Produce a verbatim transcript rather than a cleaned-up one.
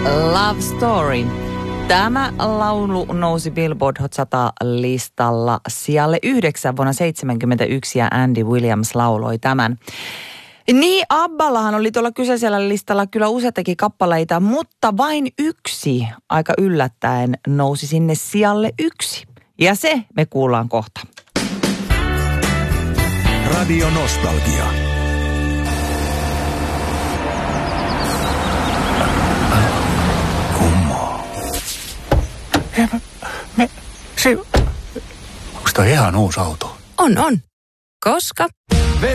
Love Story. Tämä laulu nousi Billboard Hot sata-listalla sijalle yhdeksän vuonna seitsemänkymmentäyksi ja Andy Williams lauloi tämän. Niin, Abballahan oli tuolla kyseisellä listalla kyllä useitakin kappaleita, mutta vain yksi aika yllättäen nousi sinne sijalle yksi. Ja se me kuullaan kohta. Radio Nostalgia. Kummaa. Me, me, se, onko toi ihan uusi auto? On, on. Koska